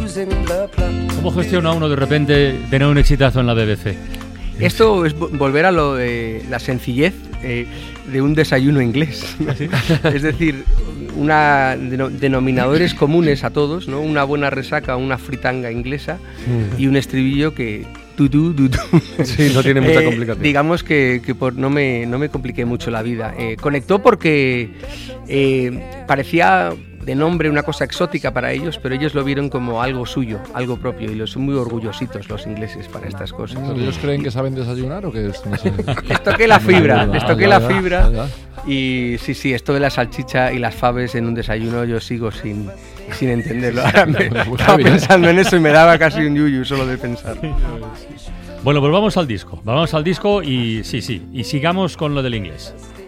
¿Cómo gestiona uno de repente tener un exitazo en la BBC? Esto es volver a lo de la sencillez de un desayuno inglés, ¿no? ¿Sí? Es decir, denominadores comunes a todos, ¿no? Una buena resaca, una fritanga inglesa y un estribillo que... Sí, no tiene mucha complicación. Digamos que no me compliqué mucho la vida. Conectó porque parecía de nombre una cosa exótica para ellos, pero ellos lo vieron como algo suyo, algo propio, y los son muy orgullositos los ingleses para estas cosas. ¿Pero ellos creen que saben desayunar o que es? No sé. Les toqué la fibra, y sí, esto de la salchicha y las faves en un desayuno yo sigo sin entenderlo. Ahora estaba pensando en eso y me daba casi un yuyu solo de pensar. Bueno, pues vamos al disco y sí, y sigamos con lo del inglés.